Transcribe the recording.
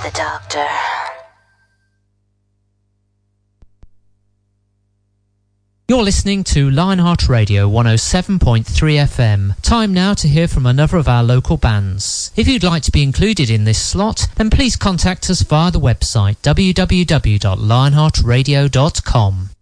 the doctor. You're listening to Lionheart Radio 107.3 FM. Time now to hear from another of our local bands. If you'd like to be included in this slot, then please contact us via the website www.lionheartradio.com.